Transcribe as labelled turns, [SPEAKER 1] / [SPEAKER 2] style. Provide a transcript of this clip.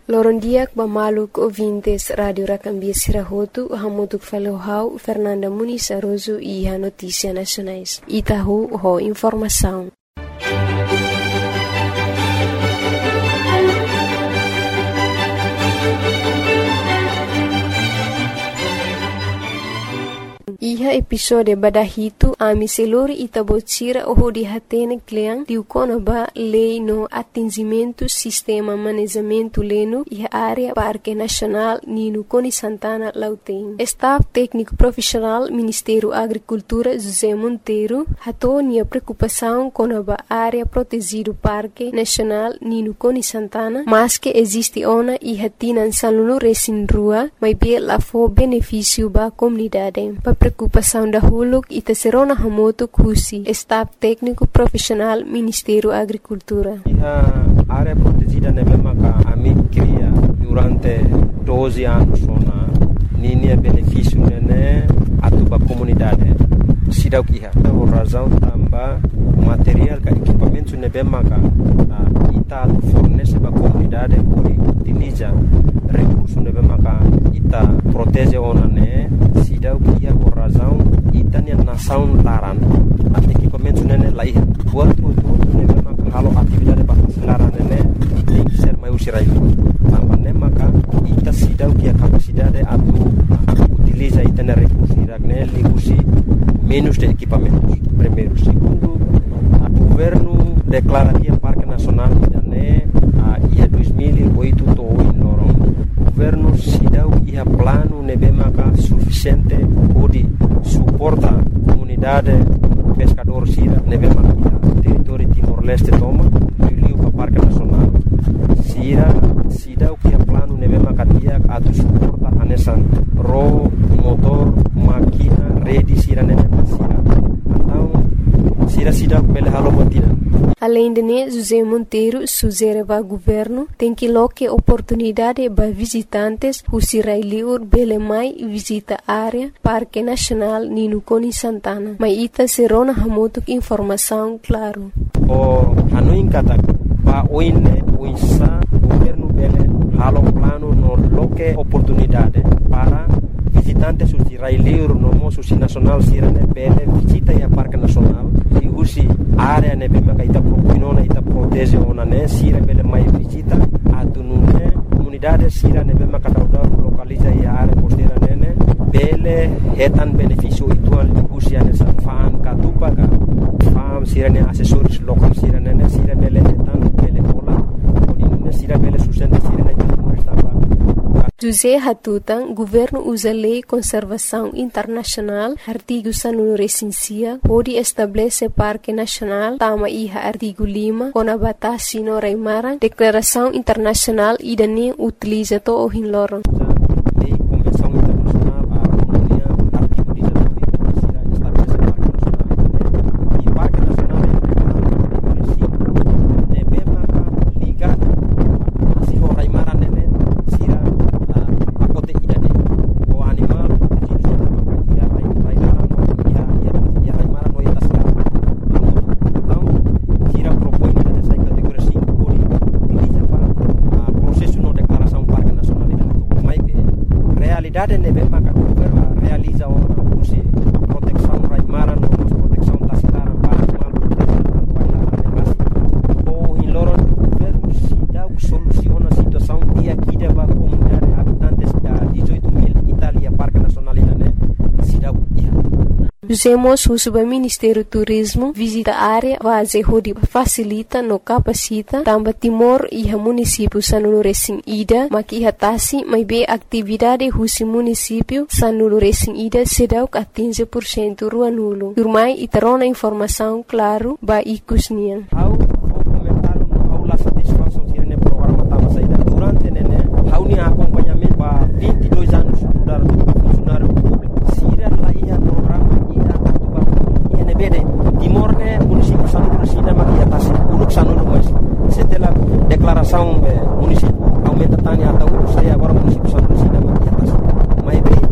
[SPEAKER 1] Lorondiak bamaluk ouvintes Rádio Racambia Sirahotu, hamutuk falohau Fernanda Muniz Aroso e a Notícia Nacionais. Itahu ho informação. Iha episode badahitu ami selori itabotira oho di hatene kleang diukona ba lei no atingimento sistema manejamento leno iha área Parque Nacional Nino Coni Santana Lauteng. Staff técnico profissional Ministério Agricultura José Monteiro hatonia preocupação com a área protegido Parque Nacional Nino Coni Santana, mas que existe ona iha tinan saluno resin rua, mas be la fo benefício ba comunidade. Preocupação da Huluk e Tesserona Hamoto Kusi, Staff Técnico Profissional Ministério Agricultura.
[SPEAKER 2] A área protegida na mesma que a mim cria durante 12 anos na linha benefício né a tua comunidade. Sidau que por razão também material que equipamentos na mesma que ita fornece para a comunidade por utiliza recursos na mesma que ita protege ona né sidau que por razão itania nação laran equipamentos né lá ia buat tudo né mesma que halo atividade para laran né tem que ser mais usirai também né maka ita sidau que a capacidade atu utiliza itania recursos né ligusi menos de equipamentos. Primeiro, segundo, o governo declara que o Parque Nacional né ia 2008 to em Lorong. O governo se dá o plano nebemaka suficiente para suportar a comunidade pescador sira nebemaka território Timor-Leste toma liu para Parque Nacional. Sira se dá o plano nebemaka dia a suporta a nessa ro motor máquina rede sira nebemaka sira. Então sira pela halobotina.
[SPEAKER 1] Além de José Monteiro sugere ao governo tem que loque oportunidade para visitantes who sirailiur bele mai visita área Parque Nacional Nino Coni Santana. Mas ita serona hamotuk informação claro.
[SPEAKER 2] O hanuin kata pa oine uinsa governo bele halo plano no loque oportunidade para visitantes who sirailiur no mo susi nacional sirane bele visita ya Parque Nacional e usi área ne bema kaita propinona ita protege ona ne sira bele mai visita atunune comunidade sira ne bema kadauda localiza ya área costeira nene bele hetan benefício ituan usi ane sa faan katupa ka fam sira ne assessores local sira nene sira bele hetan bele pola odinune sira bele sustenta sira ne
[SPEAKER 1] José Hatutan, governo usa lei conservação internacional, artigo sanul recensia, pode estabelecer Parque Nacional, tama iha artigo 5, com a batasi no Raimara, declaração internacional e dane utiliza to o hinloron.
[SPEAKER 2] realiza a proteção raimara no proteção tasilara para animal ou em Loron o governo se dá soluciona a situação e aqui da comunidade habitantes da 18.000 Itália Parque Nacional né se dá
[SPEAKER 1] Usemos o Ministério do Turismo visita a área base onde facilita no capacita também Timor e o município Sanulu Recém Ida maki hatasi mai be atividade o município Sanulu Recém Ida se dá 15% rua nulo. Turmai e terona informação claro ba ikusnian.
[SPEAKER 2] Durante o acompanhamento para 22 anos do funcionário público. Sira lá ia programa Timor ne município Sanulu Resina maki atas uluk Sanulu mas setelah declaração município aumenta tanya atau urus saya agora município Sanulu Resina maki atas mai be